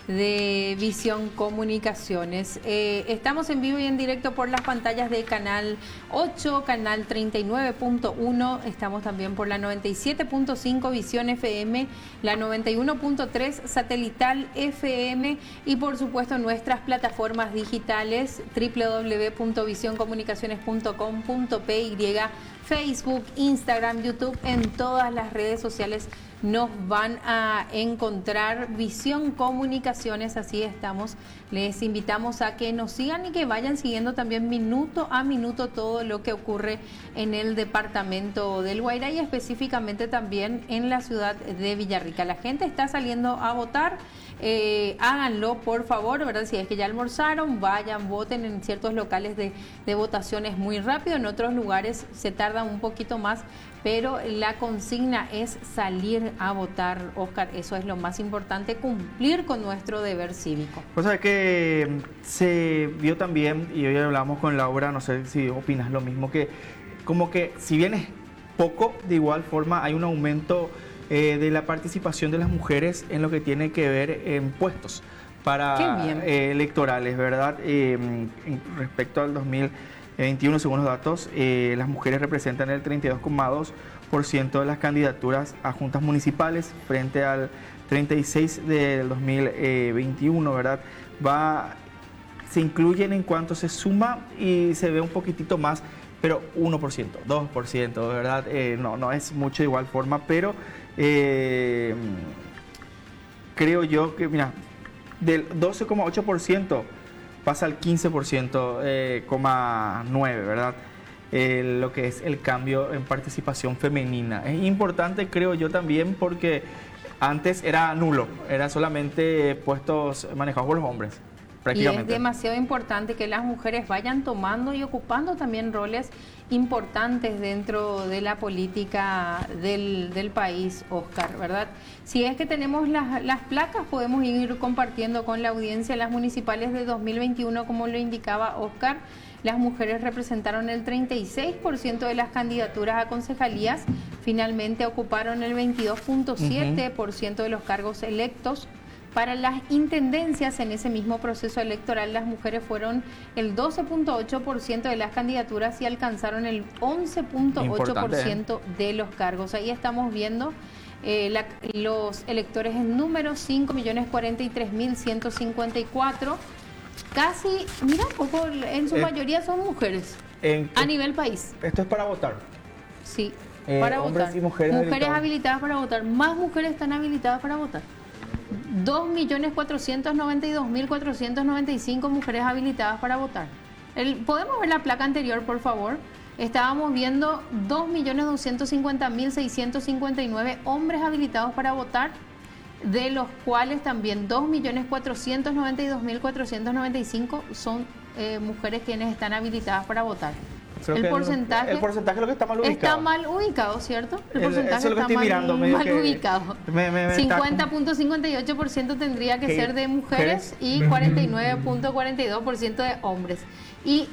de Visión Comunicaciones. Estamos en vivo y en directo por las pantallas de Canal 8, Canal 39.1, estamos también por la 97.5 Visión FM, la 91.3 Satelital FM y por supuesto nuestras plataformas digitales www.visioncomunicaciones.com.py, Facebook, Instagram, YouTube, en todas las redes sociales nos van a encontrar Visión Comunicaciones, así estamos. Les invitamos a que nos sigan y que vayan siguiendo también minuto a minuto todo lo que ocurre en el departamento del Guairá y específicamente también en la ciudad de Villarrica. La gente está saliendo a votar. Háganlo por favor, ¿verdad? Si es que ya almorzaron, vayan, voten. En ciertos locales de votación es muy rápido, en otros lugares se tarda un poquito más, pero la consigna es salir a votar, Oscar. Eso es lo más importante, cumplir con nuestro deber cívico. O sea que se vio también, y hoy hablamos con Laura, no sé si opinas lo mismo, que como que si bien es poco, de igual forma hay un aumento de la participación de las mujeres en lo que tiene que ver en puestos para electorales, ¿verdad? Respecto al 2021, según los datos, las mujeres representan el 32,2% de las candidaturas a juntas municipales frente al 36% del 2021, ¿verdad? Se incluyen en cuanto se suma y se ve un poquitito más, pero 1%, 2%, ¿verdad? No es mucho de igual forma, pero creo yo que, mira, del 12,8% pasa al 15,9%, ¿verdad? Lo que es el cambio en participación femenina. Es importante, creo yo también, porque antes era nulo, era solamente puestos manejados por los hombres. Y es demasiado importante que las mujeres vayan tomando y ocupando también roles importantes dentro de la política del país, Oscar, ¿verdad? Si es que tenemos las placas, podemos ir compartiendo con la audiencia las municipales de 2021, como lo indicaba Oscar. Las mujeres representaron el 36% de las candidaturas a concejalías, finalmente ocuparon el 22,7% de los cargos electos. Para las intendencias en ese mismo proceso electoral, las mujeres fueron el 12,8% de las candidaturas y alcanzaron el 11,8% de los cargos. Ahí estamos viendo los electores en número, 5.043.154. Casi, mira, poco, en su mayoría son mujeres a nivel país. ¿Esto es para votar? Sí, para votar. Y mujeres habilitadas para votar. Más mujeres están habilitadas para votar. 2.492.495 mujeres habilitadas para votar. ¿Podemos ver la placa anterior, por favor? Estábamos viendo 2.250.659 hombres habilitados para votar, de los cuales también 2.492.495 son mujeres quienes están habilitadas para votar. El porcentaje es lo que está mal ubicado. Está mal ubicado, ¿cierto? El porcentaje está mal ubicado. 50,58% tendría que ser de mujeres y 49,42% de hombres. Y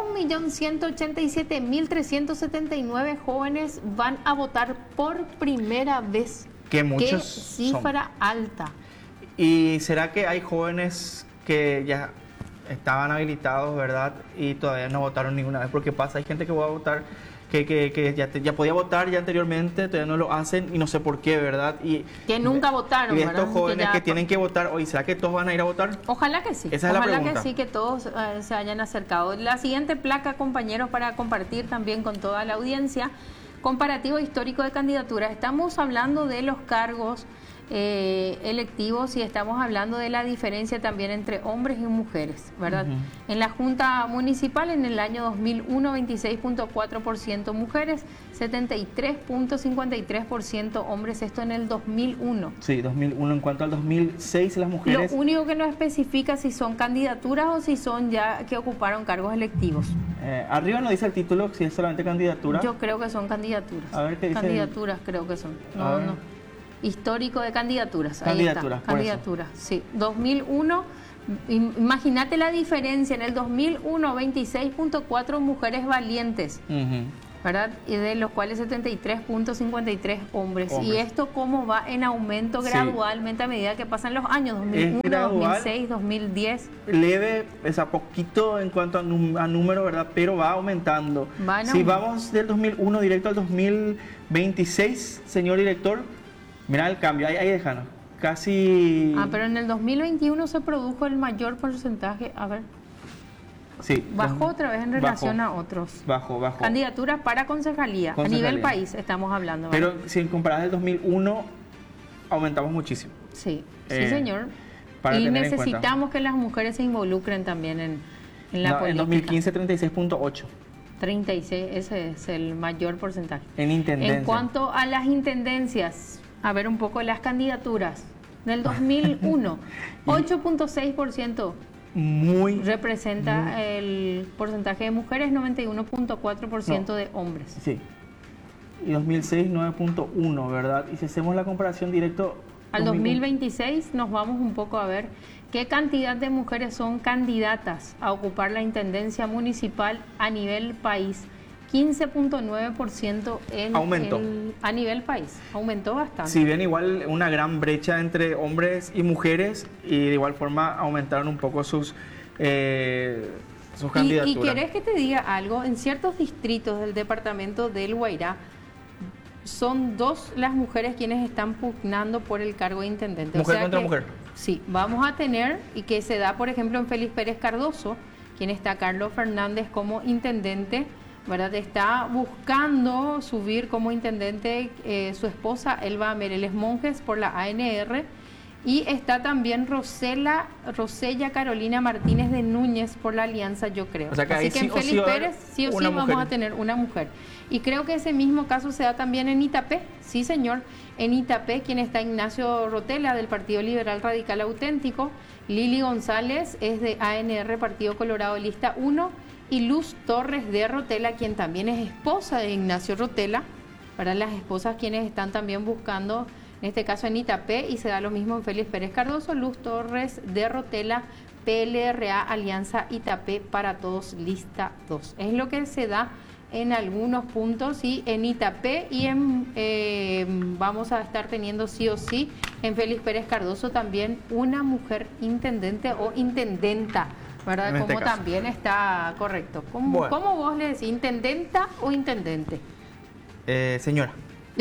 1.187.379 jóvenes van a votar por primera vez. Que muchos ¿Qué cifra alta? ¿Y será que hay jóvenes que ya estaban habilitados, verdad, y todavía no votaron ninguna vez? Porque pasa, hay gente que va a votar, que ya podía votar ya anteriormente, todavía no lo hacen y no sé por qué, ¿verdad? Y que nunca votaron, y de estos jóvenes que tienen que votar hoy, ¿será que todos van a ir a votar? Ojalá que sí. Esa es la pregunta. Ojalá que sí, que todos se hayan acercado. La siguiente placa, compañeros, para compartir también con toda la audiencia: comparativo histórico de candidaturas. Estamos hablando de los cargos electivos y estamos hablando de la diferencia también entre hombres y mujeres, ¿verdad? En la Junta Municipal, en el año 2001, 26,4% mujeres, 73,53% hombres, esto en el 2001. Sí, 2001. En cuanto al 2006, las mujeres... Lo único que no especifica si son candidaturas o si son ya que ocuparon cargos electivos. Arriba no dice el título, si es solamente candidatura. Yo creo que son candidaturas. A ver qué dice. Candidaturas creo que son. No. Histórico de candidaturas. Candidaturas, ahí está. Candidaturas, sí. 2001, imagínate la diferencia. En el 2001, 26,4 mujeres valientes. ¿verdad? Y de los cuales 73.53 hombres. ¿Y esto cómo va en aumento gradualmente a medida que pasan los años? 2001, 2006, 2010. Leve, es a poquito en cuanto a número, ¿verdad? Pero va aumentando. Si vamos del 2001 directo al 2026, señor director, mira el cambio, ahí déjanos. Casi... pero en el 2021 se produjo el mayor porcentaje, a ver... Sí, bajó otra vez en relación a otros. Bajó. Candidaturas para concejalía. A nivel país estamos hablando. Pero si comparas el 2001, aumentamos muchísimo. Sí, señor. Y necesitamos que las mujeres se involucren también en la política. En 2015, 36.8. 36, ese es el mayor porcentaje. En intendencia. En cuanto a las intendencias, a ver un poco las candidaturas. Del 2001, 8.6%. Representa el porcentaje de mujeres, 91.4% de hombres. Sí. Y 2006, 9.1, ¿verdad? Y si hacemos la comparación directo... Al 2026 nos vamos un poco a ver qué cantidad de mujeres son candidatas a ocupar la intendencia municipal a nivel país. 15.9% a nivel país. Aumentó bastante. Si bien igual una gran brecha entre hombres y mujeres, y de igual forma aumentaron un poco sus candidaturas. ¿Y querés que te diga algo? En ciertos distritos del departamento del Guairá, son 2 las mujeres quienes están pugnando por el cargo de intendente. Mujer contra mujer. Sí, vamos a tener, y que se da por ejemplo en Félix Pérez Cardoso, quien está Carlos Fernández como intendente, ¿verdad? Está buscando subir como intendente su esposa Elba Mereles Monjes por la ANR, y está también Rosella Carolina Martínez de Núñez por la Alianza Yo Creo. O sea que así que en Félix Pérez sí o sí vamos a tener una mujer. Y creo que ese mismo caso se da también en Itapé. Sí, señor. En Itapé, quien está Ignacio Rotela del Partido Liberal Radical Auténtico, Lili González es de ANR Partido Colorado Lista 1, y Luz Torres de Rotela, quien también es esposa de Ignacio Rotela, para las esposas quienes están también buscando, en este caso en Itapé, y se da lo mismo en Félix Pérez Cardoso, Luz Torres de Rotela, PLRA, Alianza Itapé para Todos, Lista 2. Es lo que se da en algunos puntos, y en Itapé, y vamos a estar teniendo sí o sí en Félix Pérez Cardoso también una mujer intendente o intendenta, ¿verdad? Como también está correcto. ¿Cómo vos le decís, intendenta o intendente? Señora.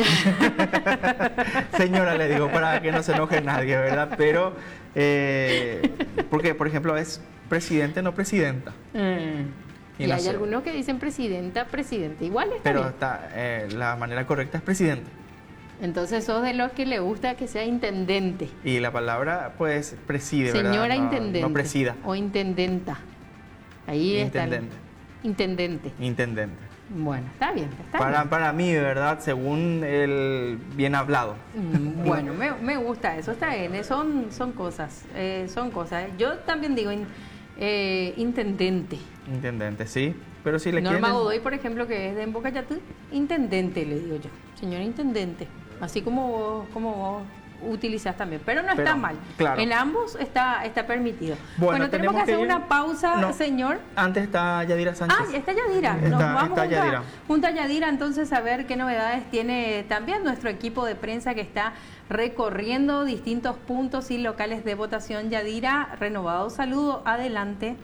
Señora le digo, para que no se enoje nadie, ¿verdad? Pero, porque por ejemplo es presidente, no presidenta. Y hay algunos que dicen presidenta, presidente. Igual está pero bien. La manera correcta es presidente. Entonces sos de los que le gusta que sea intendente. Y la palabra, pues, preside, ¿verdad? Señora intendente. No presida. O intendenta. Ahí intendente. Está. Intendente. Intendente. Bueno, está bien. Para mí, ¿verdad? Según el bien hablado. Bueno, me gusta eso, está bien. Son cosas. Yo también digo intendente. Intendente, sí. Pero si le Norma Godoy, por ejemplo, que es de Embocayatú, intendente, le digo yo. Señora intendente. Así como vos utilizás también. Pero no está mal. Claro. En ambos está permitido. Bueno, tenemos que hacer una pausa, señor. Antes está Yadira Sánchez. Está Yadira. Nos vamos junto a Yadira, entonces, a ver qué novedades tiene también nuestro equipo de prensa que está recorriendo distintos puntos y locales de votación. Yadira, renovado saludo. Adelante.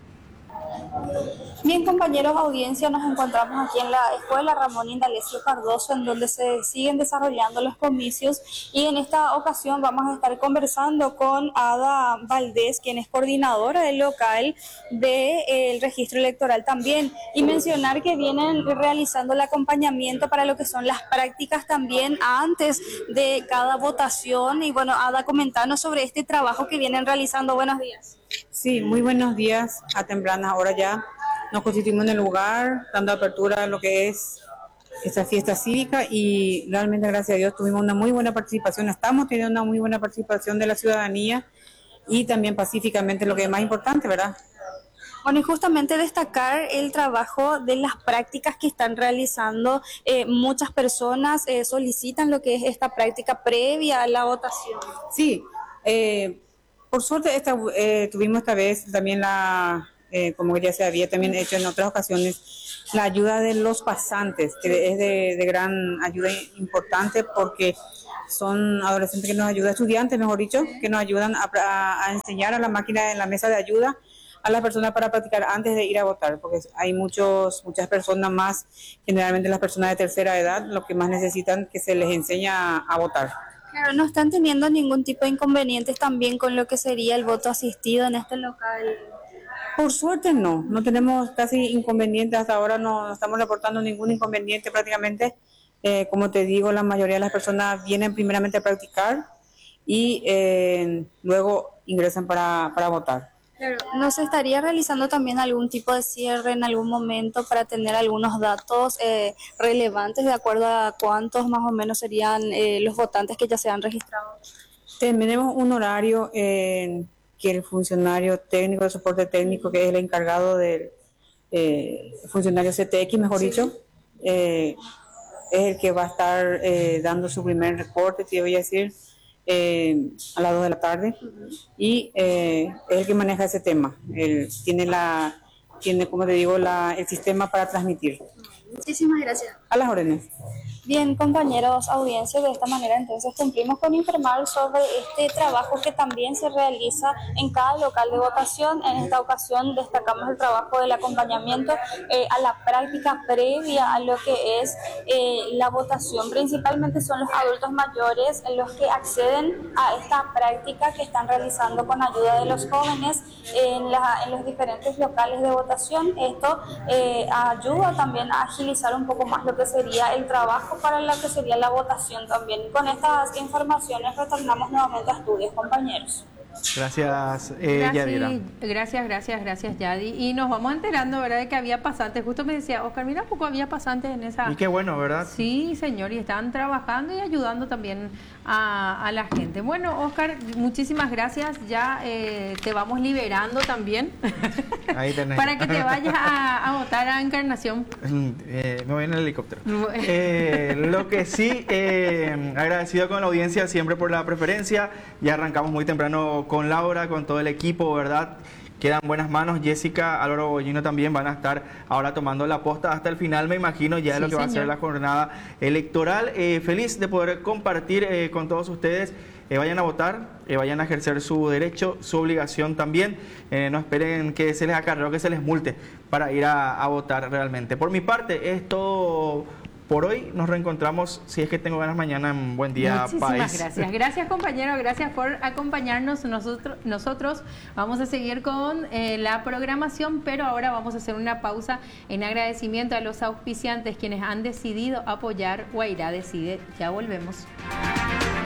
Bien, compañeros, audiencia, nos encontramos aquí en la Escuela Ramón Indalecio Cardoso, en donde se siguen desarrollando los comicios, y en esta ocasión vamos a estar conversando con Ada Valdés, quien es coordinadora del local del registro electoral también, y mencionar que vienen realizando el acompañamiento para lo que son las prácticas también antes de cada votación. Y bueno, Ada, comentanos sobre este trabajo que vienen realizando. Buenos días. Sí, muy buenos días. A tempranas horas ya nos constituimos en el lugar, dando apertura a lo que es esta fiesta cívica, y realmente, gracias a Dios, tuvimos una muy buena participación. Estamos teniendo una muy buena participación de la ciudadanía, y también pacíficamente, lo que es más importante, ¿verdad? Bueno, y justamente destacar el trabajo de las prácticas que están realizando. Muchas personas solicitan lo que es esta práctica previa a la votación. Sí, por suerte tuvimos esta vez también la como ya se había también hecho en otras ocasiones, la ayuda de los pasantes, que es de gran ayuda importante porque son adolescentes que nos ayudan, estudiantes mejor dicho, que nos ayudan a enseñar a la máquina en la mesa de ayuda a las personas para practicar antes de ir a votar, porque hay muchas personas más, generalmente las personas de tercera edad, lo que más necesitan que se les enseñe a votar. Claro, no están teniendo ningún tipo de inconvenientes también con lo que sería el voto asistido en este local. Por suerte no tenemos casi inconvenientes, hasta ahora no estamos reportando ningún inconveniente prácticamente. Como te digo, la mayoría de las personas vienen primeramente a practicar y luego ingresan para votar. Claro, ¿no se estaría realizando también algún tipo de cierre en algún momento para tener algunos datos relevantes de acuerdo a cuántos más o menos serían los votantes que ya se han registrado? Tenemos un horario que el funcionario técnico de soporte técnico, que es el encargado del funcionario CTX, mejor dicho, es el que va a estar dando su primer reporte, te voy a decir, a las 2 de la tarde, y es el que maneja ese tema. Él tiene, como te digo, el sistema para transmitir. Muchísimas gracias. A las órdenes. Bien, compañeros, audiencia, de esta manera entonces cumplimos con informar sobre este trabajo que también se realiza en cada local de votación. En esta ocasión destacamos el trabajo del acompañamiento a la práctica previa a lo que es la votación. Principalmente son los adultos mayores los que acceden a esta práctica que están realizando con ayuda de los jóvenes en los diferentes locales de votación. Esto ayuda también a agilizar un poco más lo que sería el trabajo para lo que sería la votación también. Con estas informaciones retornamos nuevamente a estudios, compañeros. Gracias, Yadira. Gracias, Yadi. Y nos vamos enterando, ¿verdad?, de que había pasantes. Justo me decía Oscar, mira, poco había pasantes en esa... Y qué bueno, ¿verdad? Sí, señor, y están trabajando y ayudando también a la gente. Bueno, Oscar, muchísimas gracias. Ya te vamos liberando también. Ahí tenés. Para que te vayas a votar a Encarnación. Me voy en el helicóptero. Lo que sí, agradecido con la audiencia siempre por la preferencia. Ya arrancamos muy temprano con Laura, con todo el equipo, ¿verdad? Quedan buenas manos. Jessica, Álvaro Bollino también van a estar ahora tomando la posta hasta el final, me imagino, ya de lo que va a ser la jornada electoral. Feliz de poder compartir con todos ustedes. Vayan a votar, vayan a ejercer su derecho, su obligación también. No esperen que se les acarree o que se les multe para ir a votar realmente. Por mi parte, es todo por hoy. Nos reencontramos, si es que tengo ganas, mañana en Buen Día País. Muchísimas gracias. Gracias, compañero. Gracias por acompañarnos. Nosotros vamos a seguir con la programación, pero ahora vamos a hacer una pausa en agradecimiento a los auspiciantes quienes han decidido apoyar Guairá Decide. Ya volvemos.